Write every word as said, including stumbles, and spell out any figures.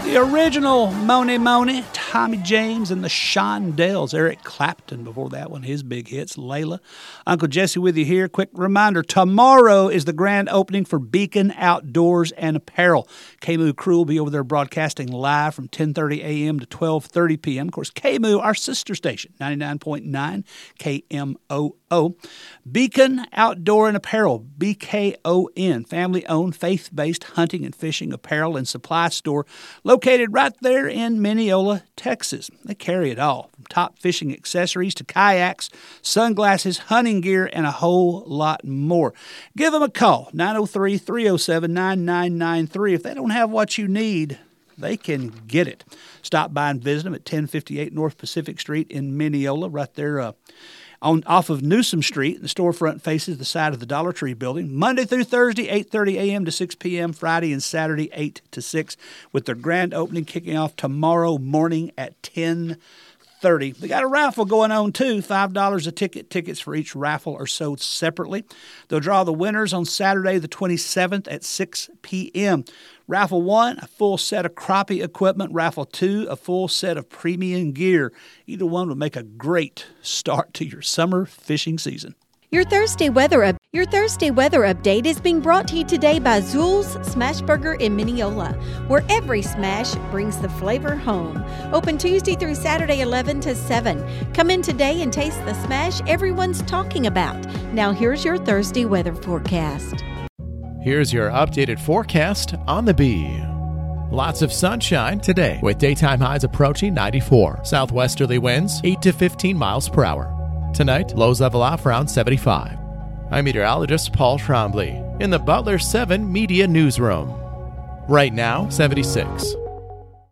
The original Mony Mony, Tommy James and the Shondells. Eric Clapton before that one, his big hits, Layla. Uncle Jesse with you here. Quick reminder, tomorrow is the grand opening for Beacon Outdoors and Apparel. K M O O crew will be over there broadcasting live from ten thirty a.m. to twelve thirty p.m. Of course, K M O O, our sister station, ninety-nine point nine K M O O. Beacon Outdoor and Apparel, B K O N, family-owned, faith-based hunting and fishing apparel and supply store located right there in Mineola, Texas. They carry it all, from top fishing accessories to kayaks, sunglasses, hunting gear, and a whole lot more. Give them a call, nine oh three, three oh seven, nine nine nine three. If they don't have what you need, they can get it. Stop by and visit them at ten fifty-eight North Pacific Street in Mineola, right there uh, on off of Newsom Street. The storefront faces the side of the Dollar Tree building. Monday through Thursday, eight thirty a.m. to six p.m. Friday and Saturday, eight to six, with their grand opening kicking off tomorrow morning at ten thirty. They got a raffle going on, too. five dollars a ticket. Tickets for each raffle are sold separately. They'll draw the winners on Saturday the twenty-seventh at six p.m. Raffle one, a full set of crappie equipment. Raffle two, a full set of premium gear. Either one will make a great start to your summer fishing season. Your Thursday weather up. Your Thursday weather update is being brought to you today by Zool's Smash Burger in Mineola, where every smash brings the flavor home. Open Tuesday through Saturday, eleven to seven. Come in today and taste the smash everyone's talking about. Now here's your Thursday weather forecast. Here's your updated forecast on the Bee. Lots of sunshine today with daytime highs approaching ninety-four. Southwesterly winds eight to fifteen miles per hour. Tonight, lows level off around seventy-five. I'm meteorologist Paul Trombley in the Butler seven Media Newsroom. Right now, seventy-six.